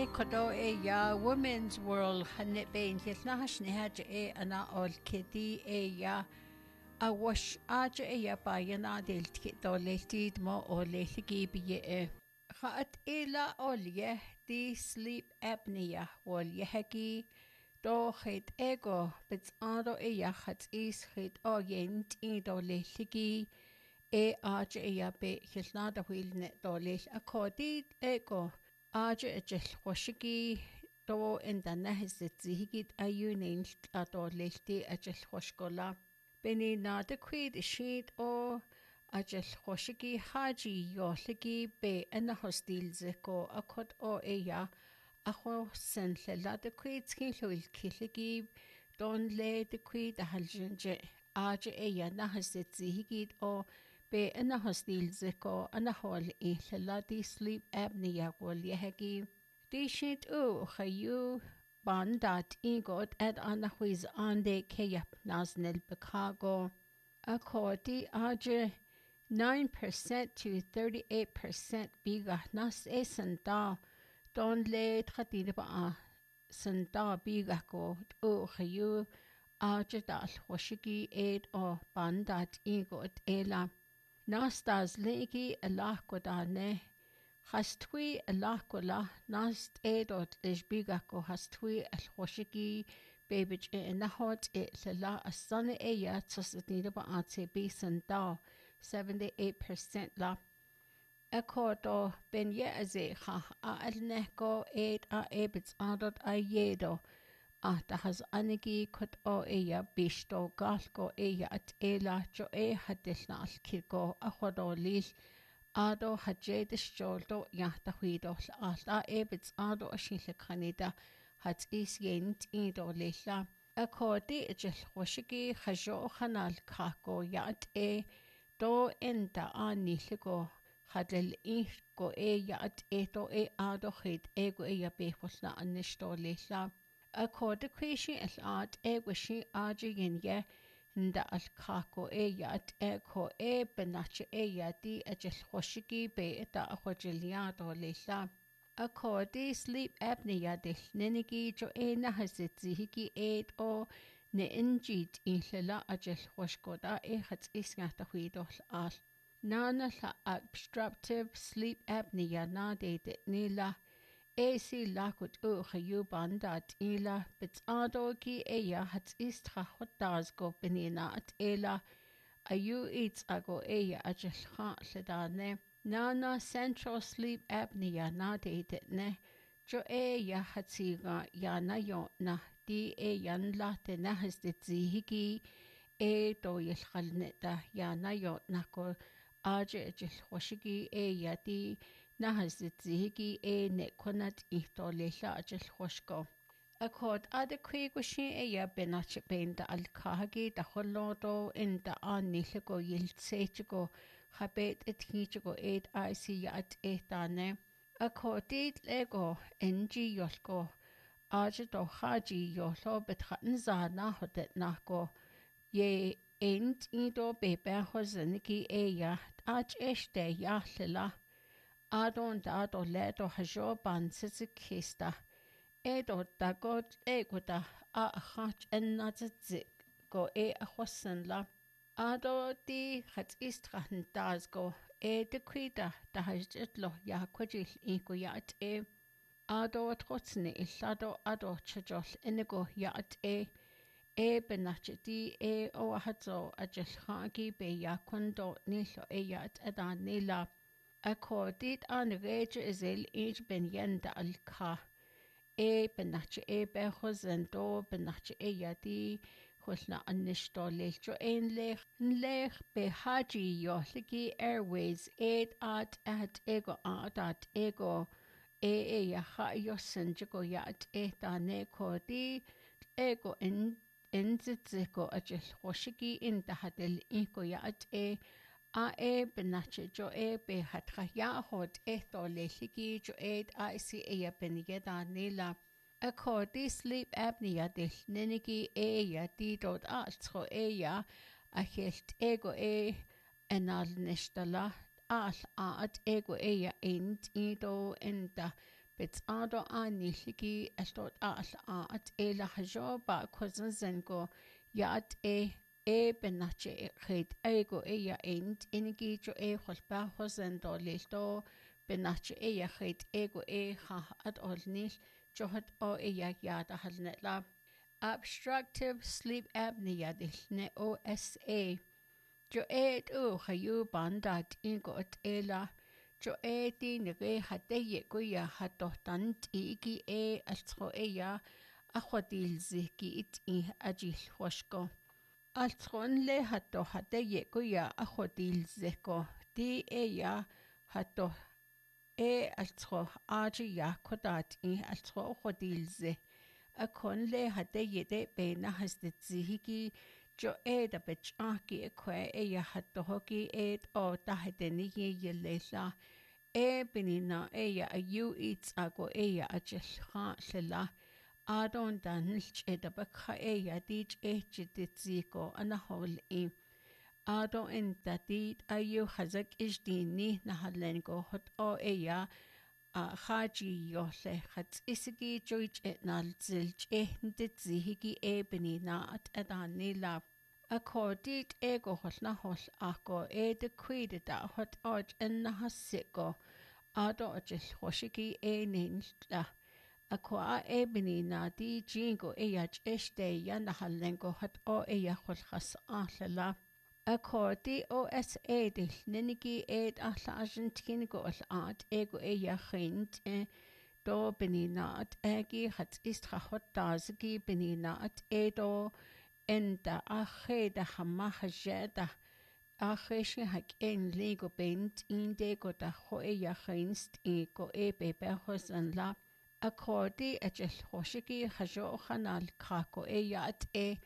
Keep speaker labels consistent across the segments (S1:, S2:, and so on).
S1: Kodo ya Women's World hanne bein yelnahash nehaja ana ol kedi ya a wash aja ya bayana del do leltid mo o lelgi biye khat ila ol di sleep apnea wol yehagi do het ego bits ado ya khat is het o yent do lelgi aja ya be yelnada wil ne do lel akodi ego Aja ejel khoshigi do endana hizitihigit ayunin ato lehti ejel khoshkola beni nada kwid ishid o ajel khoshigi haji yohligi be ana hostil zeko akot o eya acho sen lelada kwid skinhluil killigi don le de kwid ahaljinje aja eya na hizitihigit o be ana hostil zeko ana hol leladi sleep apnea wol yehegi di shit khayu bandat ingot at ana huiz ande keyap naznel Chicago akoti aje 9% to 38% biga nas esanda don le tkhadine ba sanda biga ko khayu aje dal khoshigi ed o bandat ingot ela Nastas legi alakodane hastwi alakola nast edot lesbigako hastwi alhoshiki babich nahot la asana eya tsosadida ba ate bisanda 78% la akodo ben ye aze ha alneko ed a ebits adot ayedo da has anigi kut o eya bishto galko eya at ela jo hadilna al kirgo ahodo lil ado hajed stoldo yahta huido alta ebits ado ashile kanida hat is yent ido lila akodi ejel hoshigi hajo khanal kako yat do enda aniligo hadel go yat do ado hid ego eya behosna anisto lila Accord queshi al wishi aja nda al kako yat ko benache yadi ajel hoshigi be da hojiliado lila Accordi sleep apnea del nenigi jo na hazitihigi o ne injit inhlela ajel hoshkoda hat isngata huidol al Nana la obstructive sleep apnea na de nila AC lakut khayu bandat ila bits adoki eya hat istra hotaz go benina at ela ayu eats ago eya ajel kha ledane nana central sleep apnea na de ne jo eya hatiga yana yo na di eyan la te na hasdizihigi do yelkhalne da yana yo na ko aje ajel hoshigi eya di Nahazitihigi ne konat ihtolela ajel hoshko. Akod adequigushi ya benach benda al kahagi da holodo in da aniligo yiltsetigo habet ethichigo ed IC at etane. Akodit lego NG yolko ajedo haji yolo bethaten zana hodet nako ye end ido bebe hozeniki ya aj este yahlela Adon dado ledo hajo ban kista edo dagot egoda a hach ennazik go a hosen la ado di hat istrahen das go de quida da hajitlo ya kwajil ingo yat ado trotsne illado ado chajol enigo yat benach di o hazo ajel khagi be ya kundo nilo yat adan nila Accorded an rage is ben yenda al ka benach behozen do benach yadi husna anisto lecho lech be haji yohligi airways at ego at ego ya ha yosen jago yat ne kodi ego enzitiko ajel hoshigi in the hadel ego yat benache jo be hatraya hot to lehigi jo IC benigeda nila Accordi sleep apnea del nenigi ya di dot altro ya a helt ego enal nestala al at ego ya end ido enda بتصادو آني لكي أشتوت أت إيه لحجو با كوزن زنكو يات إيه بناتشي خيد أيغو إيه إنت إنكي جو إيه خلبا خوزن دو ليلتو بناتشي إيه خيد أيغو إيه خا أت أولنيل جوهد أو إيه يادا هلنتلا Obstructive sleep apnea دلنا OSA جو إيه خيو باندات إنكو أت إلا جو دي نغي حتى يقويا حتى تنت إيكي ألتخو أخواتي الزيكي إتي أجيل وشكو ألتخون لي حتى يقويا أخواتي الزيكو دي حتى ألتخو آجي ياكودات ألتخو أخواتي الزي أكون لي حتى يدي بينا هستتزيكي جو دا بجاكي إكوي حتى هوكي أو تحدني يليلا بنينا أيو إتساقو أجلخا للا آدون دانلش دا بكا ديج جدتزيكو أنا هول آدو انتا ديد أيو خزك إجديني نهالنغو هت أو خاجي يوله خط إسكي جويج نالزلج ندتزيهكي بنينا أداني لاب أكوديت هولنا هول أكو دكويد دا هت أوج إنها سيكو آدو أجل خوشكي نينشلا أكو بنينا دي جينغو ياج إشتي ينهالنغو هت أو خول خاص للا أكودي OSA دل ننكي أحلا أجنتينغو الآد إيغو خينت دو بنينات خط إستخاخوت دازكي بنينات دو إندا دا حما حجادا خيشي حكين ليغو بنت ديغو دا خو خينست إيغو بيبا حسن لا أكودي أجل خوشكي خجو خنال كاكو يات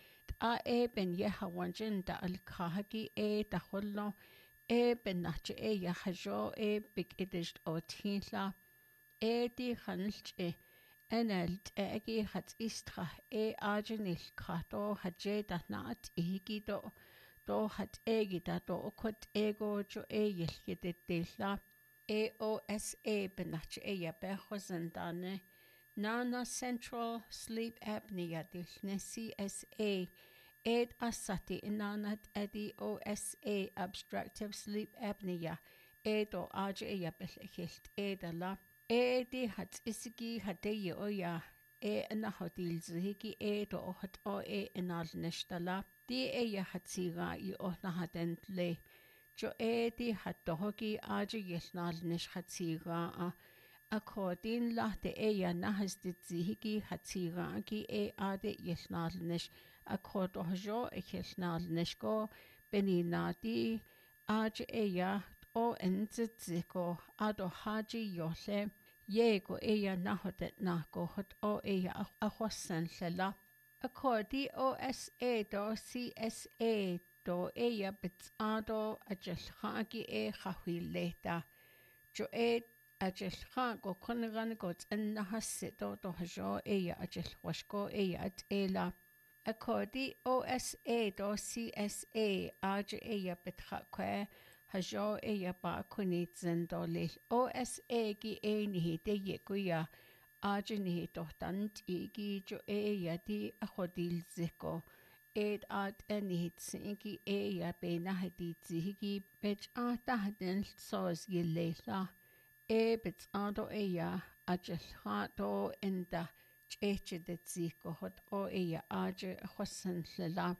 S1: بن يهوانجن دا الكاهكي دخلو بن نحجي يحجو بك إدجد أو تيلا دي خنلج أنا التأجي خط إستخه آجن الكاتو حجيدا نات إيجي دو حت دا دو كد جو يلكي ديلا OSA بنحجي بخوزن دانه Nana Central Sleep Apnea دلنا CSA أساتي إنانت أدي OSA Obstructive Sleep Apnea دو آجي بالكيلت دلا دي هات إسكي هدي أويا أنا هديل زهيكي دو هت أو إنال نشتلا دي هاتسيغا أنا هدنت لي جو دي هتوهكي آجي يلنال نش هاتسيغا أكودين لحظة نهز تزيهكي هتسيغاكي آدي يلنالنش أكودوه جو يلنالنشكو بنيناتي آج أو انتزيكو آدو حاجي يوله ييغو نهدت ناكو هت أو أخوصن للا أكودي OSA دو CSA دو بتسادو أجلخاكي خاوي ليتا جو أجل خانكو كنغانكو تأنها السيطو توهجو أجل وشكو أتئلا أكودي OSA دو CSA آج بتخاكوه هجو باكوني تزندو ليل OSA كي نهي ديكويا آج نهي توهتانت إيكي جو دي أخودي الزيكو آد نهي تسيكي بيناه دي تزيكي بيج تهدن الصوز يليلا بتصادو أجلخاتو إندا جيتشدتزيكو هد أو آج خسن للا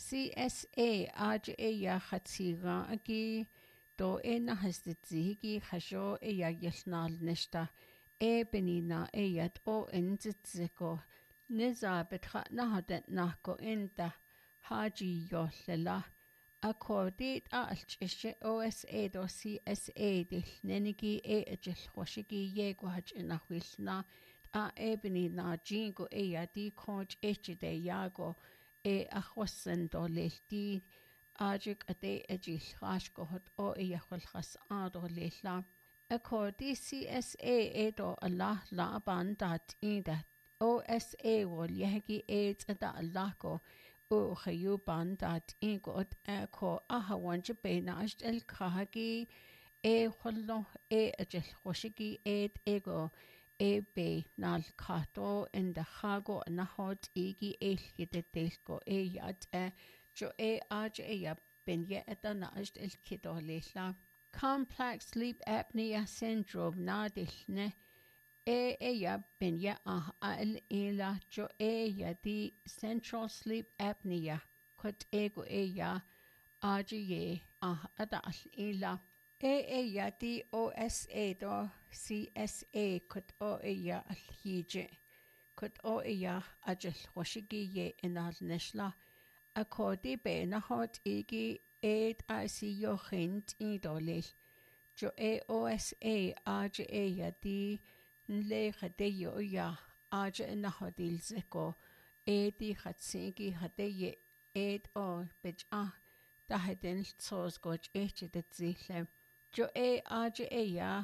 S1: CSA آج خاتسيغا أكي دو هستتزيكي خشو يلنال نشتا بنينا أو إنتزيكو نزا بتخاتنا هدن ناكو إندا حاجي يوللا أكوديت ألش OSA دو CSA دل ننكي أجل خوشكي ييغو هج إناخويلنا بنينا جينغو دي كونج دي ياغو أخوصن دو ليلتي آجيك أجل خاشكو هد أو يخل خاص دو ليلا أكودي CSA دو الله لا باندات إيدا OSA واليهكي تدا الله كو خيو باندات إنكو أكو وانج بيناش الكاهكي خلو أجل خوشكي إيغو be nal kato in the hago na hot igi elgite delko yat jo aj ya ben ye etana ist el kido lesla. Complex sleep apnea syndrome na dilne ya ben ya al ila jo ya di central sleep apnea kot ego ya aj ye adal ila ya di OSA do CSA kot ya alhije kot ya ajal washigi ye inal neshla akodi be na hot igi ICU hint idolil jo OSA aj ya di nle khade ya aj na hodil zeko di khatsigi hade ye o bej da hadin sos goch de zile jo aj ya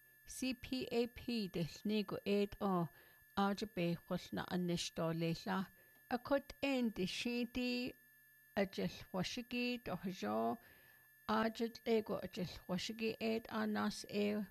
S1: CPAP de snigo o aj be khosna anishtolila akot de shidi ajal washigi do jo ajat ego ajal washigi anas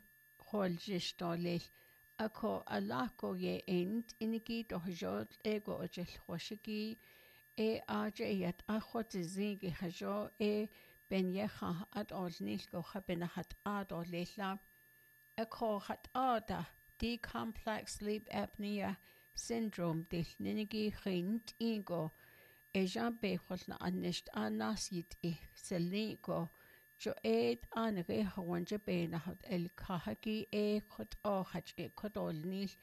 S1: holgistolil ako alako ye iniki do jo ego ajal washigi aj yat akhot zigi hajo ben yecha ad olnil go khabenahat ad olila ako hat ada the complex sleep apnea syndrome del ninigi khint ego Jean Beholna anisht anasit seligo jo anage hawanje benahot el kahagi kot hach kodolnil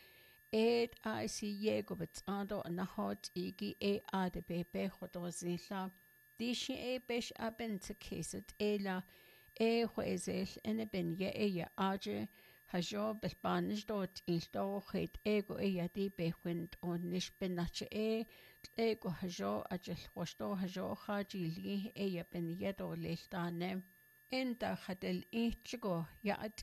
S1: ICU bet ando nahot igi ade bebe hodozila dishi besh aben te keset ela huezel ene ben ye aje hajo belbanish dort ildo het ego di behwind on nish benache ego hajo ajel hosto hajo hajili ben yedo lestane enda hadel ichigo yat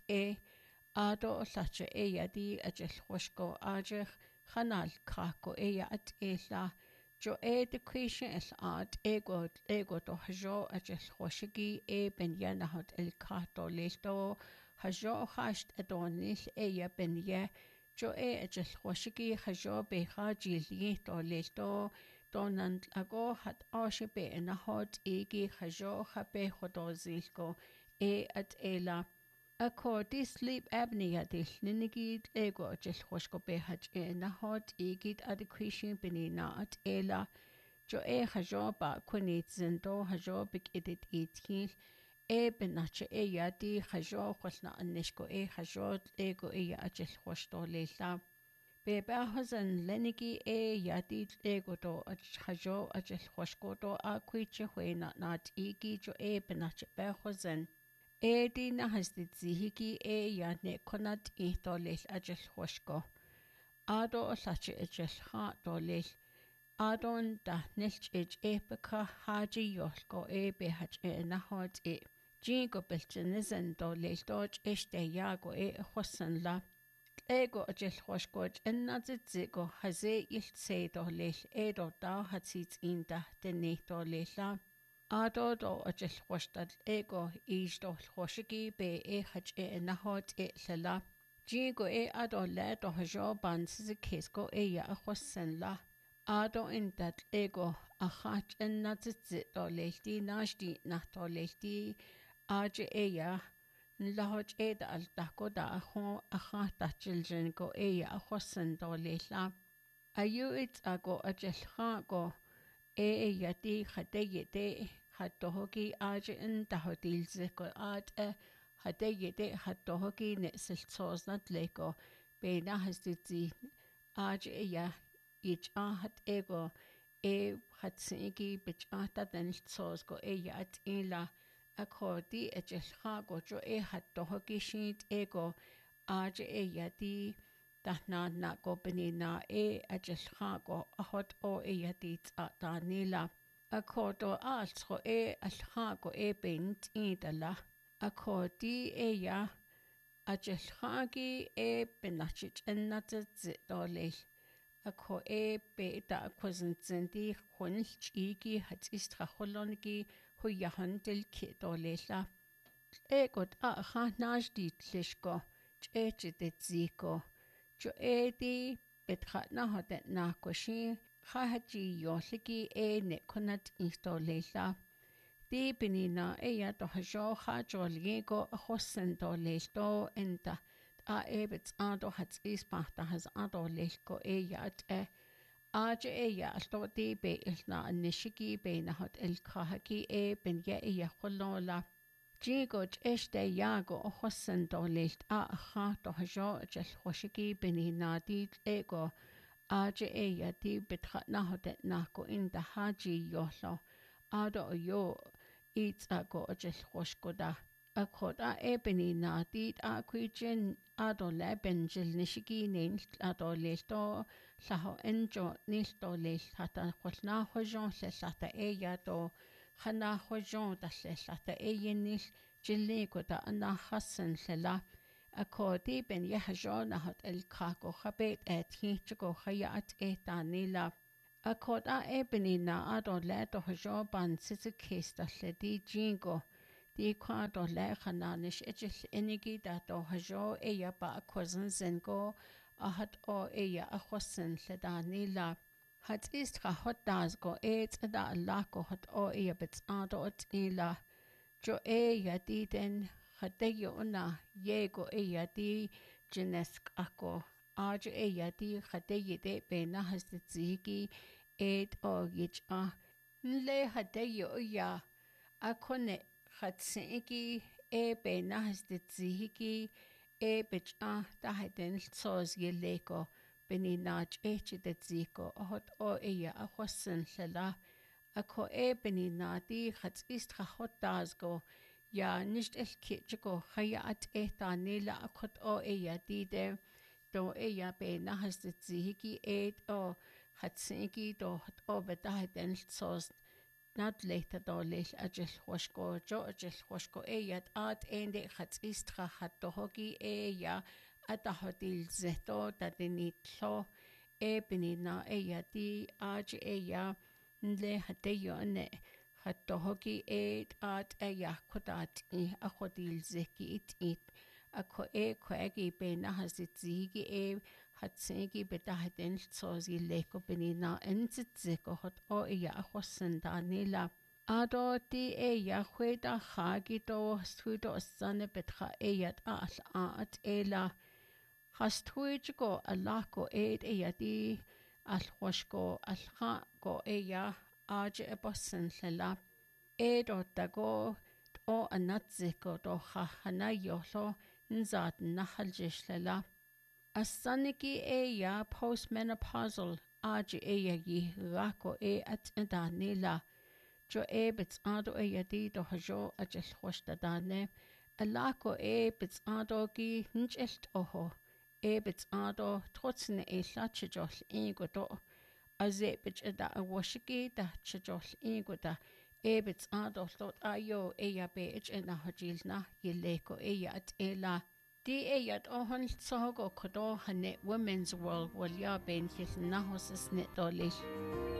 S1: ado lache di ajel hosko aje khanal kako yat la jo de question es ad ego do hajo ajel hoshigi ben yanahot el kato lesto hajo hasht adonil ben ye jo ajel hoshigi hajo be hajili to lesto donand ago hat ashe be nahot igi hajo habe hodozilko at ela Akkordi sleep apnea dil ninigid ego ajel hoshko be haj nahot igid adequation benina at ela jo hajo ba kunit zindo hajo big edit itkil benache yadi hajo khosna anishko hajo ego ajel hoshto lela be ba hazan lenigi yadi ego do hajo ajel hoshko do akwiche huena nat igi jo benache be hazan di nahasdid zihigi ya ne konat dolil ajel hoshko ado lache ajel ha dolil adon da nilch beka haji yolko behaj nahot jingo belchenizan dolil doj este yago hosan la ego ajel hoshko ennazigo haze ilse dolil do da hatsit inda deni dolila Ado do ajel hoshtad ego do hoshigi be hach nahot lala jigo ado le do hajo ban sikisko ya hosen la ado indat ego hach natzit do lehti nashdi nato lehti aje ya lahoj da al dako da ho ta children go ya hosen do lehla ayu it ago ajel go yati khadeyete hatohoki aj dahodil zeko ad hadeyete hatohoki nesiltsosnat leko bena hasditsi aj ya ich hat ego hatsigi bich ata deniltsos go yat ila akodi ejel go jo hatohoki shit ego aj yati Dahna na go benina ajel go ahot yati danila Accordo altro alhago bent idala Accordi ya ajelhagi benachich ennatzit dolil Acco be da quasenzendi hunchigi hat istra holongi hu yahandel kidolila got aha najdi tlishko chechit ziko jo edi betratna hodet na koshi khahaji yolliki ne kunat istolela di benina eya to hajo hajoliego hossen to lesto enta a ebets ado hats ispachta has ado lelko eya at Aja eya alto di be ilna nishiki be na hot el kahaki ben ya eya kholola Jigo este yago o hossen do licht a ha do hajo jel hoshiki beni na di ego aja eya di betrat na hodet na ko in da haji yolo ado yo eats a go jel hoshkoda a koda ebeni na di a kwijin ado leben jel nishiki nin ado listo laho enjo nisto licht hata khosna hojon se sata eya do Chana hojon da llata eyenil jilli goda anna hassan lla a codi ben yahajon a hot el kako chabet et hinchgo hayat etanila a coda ebenina adon ledo hojon ban sisikista di jingo di quado le hananish ejil enigi da do hojo eya ba a cousin zengo a hat o eya a hossen lladanila Het is hot das go da lako hot o bets ado ot ila jo ya di den hadeyo una yego di genesk ako ajo ya di hadeyo de bena has de zigi o yich nle hadeyo ya akone hatsigi bena has de zigi bech da haden sos ye leko Beni naj de ziko hot o a hossen lla a ko beni nadi hat ist hot dasgo ja nicht el kitchko haya at nila a kot o di de do be na has de ziki o hat singi do hot o beta den sos not later do lech a jel hoshko jo jel hoshko at ende hat ist hat do hogi Ata hotil zeto tatinitlo benina di aji nle hateyo ne hatohoki at kodat a hotil zeki it ako kwagi bena hasitsigi hatsigi betahaden sozi leko benina entziko hot o a hosenda nila Ado di hueda hagi do studo sanne betra at ela Hastuigo alako di alhoshko alha go aja ebossen lla o dago o anatziko do hana yolo nzad nahaljish lla Asaniki postmenopausal aja yi rako at danila Jo bits ado di do hajo ajel hoshta dane alako bits ado gi nchelt oho bits ado trotzne lachjol ingodo azebich da washiki da chjol ingoda bits ado lot ayo bech na hajilna yeleko at ela di at ohon sogo kodo hane women's world wal ya ben his na hosas net dolish